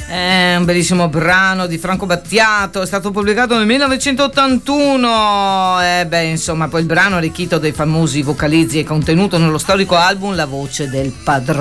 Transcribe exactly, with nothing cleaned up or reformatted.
È un bellissimo brano di Franco Battiato, è stato pubblicato nel millenovecentottantuno. E beh, insomma, poi il brano arricchito dei famosi vocalizzi è contenuto nello storico album La voce del padrone.